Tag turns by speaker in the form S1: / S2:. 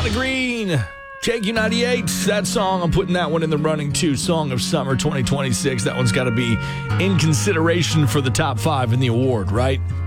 S1: Johnny Green, JQ98. That song, I'm putting that one in the running too. Song of Summer 2026. That one's got to be in consideration for the top 5 in the award, right?